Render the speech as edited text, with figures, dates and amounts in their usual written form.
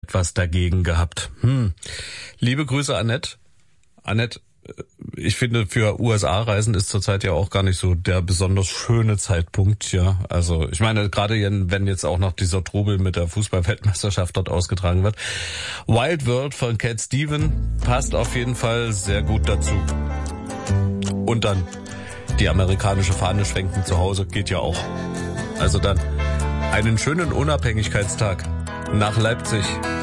etwas dagegen gehabt. Liebe Grüße, Annette. Annette, ich finde, für USA-Reisen ist zurzeit ja auch gar nicht so der besonders schöne Zeitpunkt, ja. Also ich meine, gerade wenn jetzt auch noch dieser Trubel mit der Fußball-Weltmeisterschaft dort ausgetragen wird. Wild World von Cat Steven passt auf jeden Fall sehr gut dazu. Und dann die amerikanische Fahne schwenken zu Hause geht ja auch. Also dann einen schönen Unabhängigkeitstag nach Leipzig.